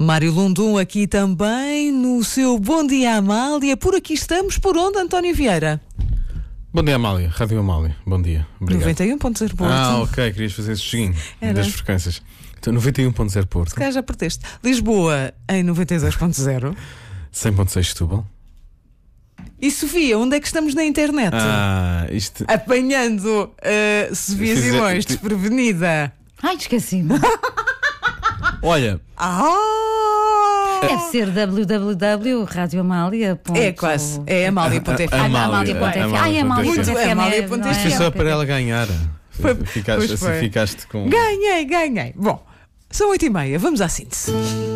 Mário Lundum aqui também no seu Bom Dia Amália. Por aqui estamos, por onde, António Vieira? Bom dia, Amália. Rádio Amália. Bom dia. Obrigado. 91.0 Porto. Ok. Querias fazer esse joguinho das frequências. Então, 91.0 Porto. Se calhar já perdeste. Lisboa em 92.0. 100.6 Setúbal. E Sofia, onde é que estamos na internet? Isto... Apanhando Sofia Simões, desprevenida. Ai, esqueci-me. Olha... Deve ser www.radioamalia.fm. É quase, é Amália.fm. Amália.fm. Isto foi só para ela ganhar. Ficaste com... Ganhei. Bom, são 8h30, vamos à síntese.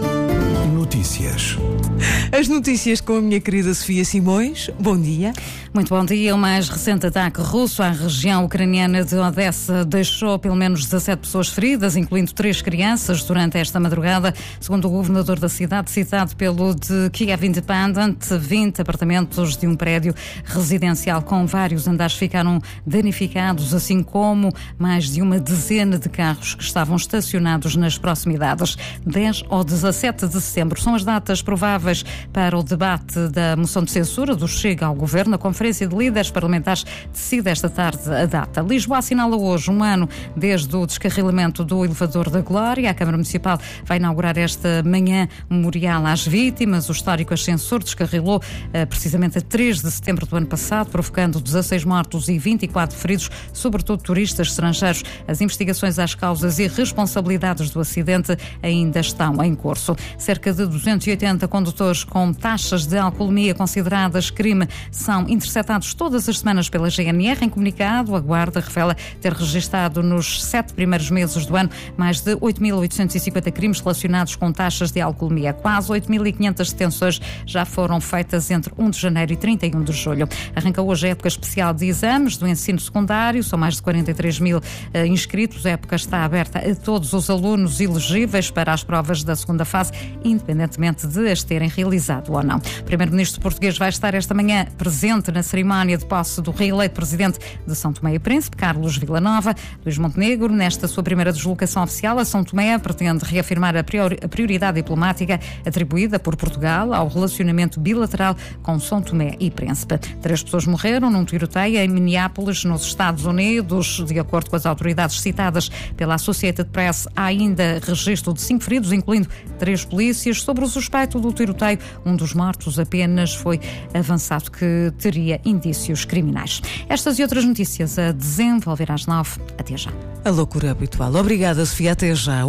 Notícias. As notícias com a minha querida Sofia Simões. Bom dia. Muito bom dia. O mais recente ataque russo à região ucraniana de Odessa deixou pelo menos 17 pessoas feridas, incluindo 3 crianças, durante esta madrugada. Segundo o governador da cidade, citado pelo The Kiev Independent, 20 apartamentos de um prédio residencial com vários andares ficaram danificados, assim como mais de uma dezena de carros que estavam estacionados nas proximidades. 10 ou 17 de setembro são as datas prováveis para o debate da moção de censura do Chega ao governo. A Conferência de Líderes Parlamentares decide esta tarde a data. Lisboa assinala hoje um ano desde o descarrilamento do elevador da Glória. A Câmara Municipal vai inaugurar esta manhã um memorial às vítimas. O histórico ascensor descarrilou precisamente a 3 de setembro do ano passado, provocando 16 mortos e 24 feridos, sobretudo turistas estrangeiros. As investigações às causas e responsabilidades do acidente ainda estão em curso. Cerca de 280 condutores com taxas de alcoolemia consideradas crime são interceptados todas as semanas pela GNR. Em comunicado, a Guarda revela ter registado nos 7 primeiros meses do ano mais de 8.850 crimes relacionados com taxas de alcoolemia. Quase 8.500 detenções já foram feitas entre 1 de janeiro e 31 de julho. Arranca hoje a época especial de exames do ensino secundário. São mais de 43 mil inscritos. A época está aberta a todos os alunos elegíveis para as provas da segunda fase, independentemente de as terem realizado ou não. O primeiro-ministro português vai estar esta manhã presente na cerimónia de posse do reeleito presidente de São Tomé e Príncipe, Carlos Villanova. Luís Montenegro, nesta sua primeira deslocação oficial a São Tomé, pretende reafirmar a prioridade diplomática atribuída por Portugal ao relacionamento bilateral com São Tomé e Príncipe. 3 pessoas morreram num tiroteio em Minneapolis, nos Estados Unidos. De acordo com as autoridades citadas pela Associated Press, há ainda registro de 5 feridos, incluindo 3 polícias. Sobre o suspeito do tiroteio, um dos mortos apenas foi avançado que teria indícios criminais. Estas e outras notícias a desenvolver às 9. Até já. A loucura habitual. Obrigada, Sofia. Até já.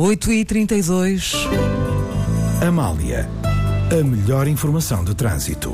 8h32. Amália, a melhor informação de trânsito.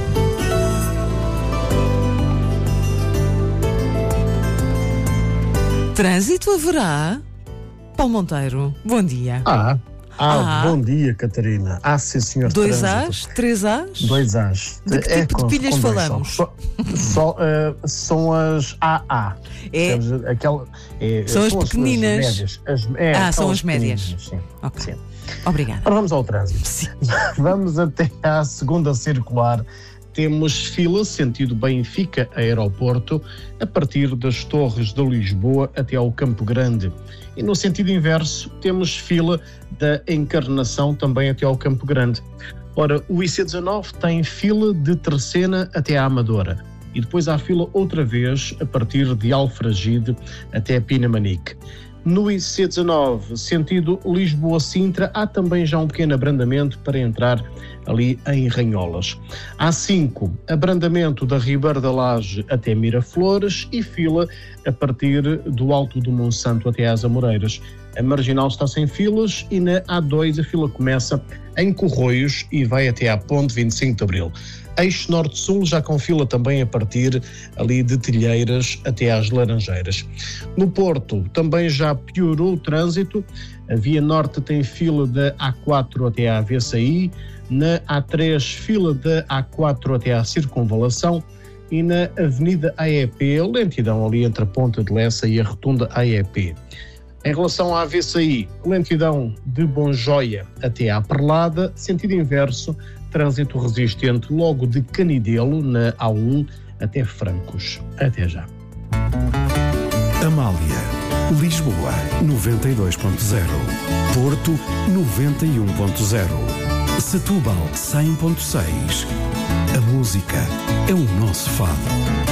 Trânsito haverá? Paulo Monteiro, bom dia. Bom dia, Catarina. Sim, senhor. 2 As? 3 As? 2 As. De que tipo de pilhas falamos? São as AA. São as pequeninas. Médias. São as médias. Sim. Okay. Sim. Obrigada. Ora, vamos ao trânsito. Vamos até à segunda circular. Temos fila sentido Benfica Aeroporto, a partir das Torres de Lisboa até ao Campo Grande. E no sentido inverso, temos fila da Encarnação também até ao Campo Grande. Ora, o IC19 tem fila de Terceira até à Amadora. E depois há fila outra vez a partir de Alfragide até Pinamanique. No IC19, sentido Lisboa-Sintra, há também já um pequeno abrandamento para entrar ali em Ranholas. A5, abrandamento da Ribeira da Laje até Miraflores e fila a partir do Alto do Monsanto até às Amoreiras. A Marginal está sem filas e na A2 a fila começa em Corroios e vai até à Ponte 25 de Abril. Eixo Norte-Sul já com fila também a partir ali de Telheiras até às Laranjeiras. No Porto também já piorou o trânsito. A Via Norte tem fila da A4 até à Avaçaí, na A3 fila da A4 até à Circunvalação e na Avenida AEP, lentidão ali entre a Ponta de Lessa e a Rotunda AEP. Em relação à Avaçaí, lentidão de Bonjoia até à Perlada, sentido inverso, trânsito resistente logo de Canidelo, na A1, até Francos. Até já. Amália, Lisboa 92.0, Porto 91.0, Setúbal 100.6. A música é o nosso fado.